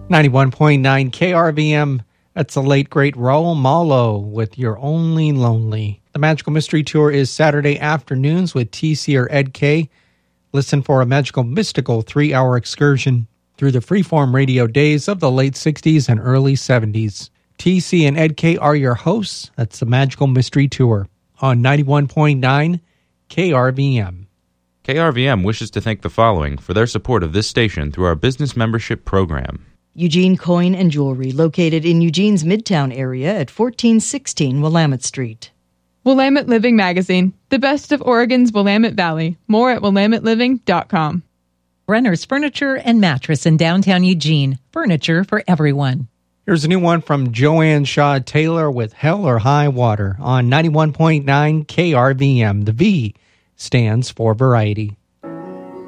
91.9 KRVM. That's the late, great Raul Malo with You're Only Lonely. The Magical Mystery Tour is Saturday afternoons with TC or Ed K. Listen for a magical, mystical 3-hour excursion through the freeform radio days of the late 60s and early 70s. TC and Ed K are your hosts. That's the Magical Mystery Tour on 91.9 KRVM. KRVM wishes to thank the following for their support of this station through our business membership program. Eugene Coin and Jewelry, located in Eugene's Midtown area at 1416 Willamette Street. Willamette Living Magazine, the best of Oregon's Willamette Valley. More at WillametteLiving.com. Brenner's Furniture and Mattress in downtown Eugene. Furniture for everyone. Here's a new one from Joanne Shaw Taylor with Hell or High Water on 91.9 KRVM. The V stands for variety.